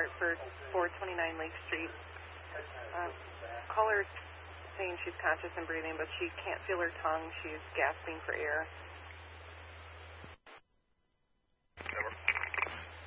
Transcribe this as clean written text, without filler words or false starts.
Hartford, 429 Lake Street. Caller saying she's conscious and breathing, but she can't feel her tongue. She's gasping for air.